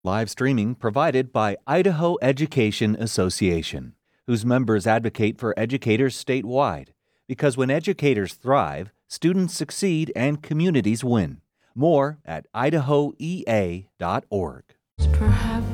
Live streaming provided by Idaho Education Association, whose members advocate for educators statewide. Because when educators thrive, students succeed and communities win. More at idahoea.org. Perhaps